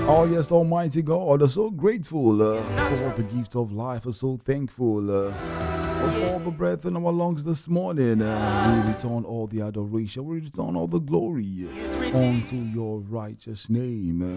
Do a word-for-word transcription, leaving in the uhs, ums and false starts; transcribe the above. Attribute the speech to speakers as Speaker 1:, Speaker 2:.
Speaker 1: Oh, yes, Almighty God, I'm so grateful uh, for the gift of life. I'm so thankful uh, for all the breath in our lungs this morning. Uh, we return all the adoration, we return all the glory unto your righteous name.